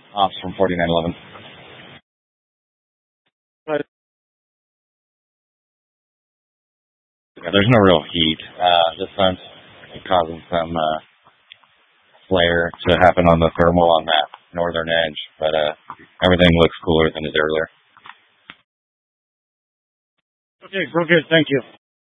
Ops from 4911. But Yeah, there's no real heat. The sun's causing some flare to happen on the thermal on that northern edge, but everything looks cooler than it did earlier. okay, real good. Thank you.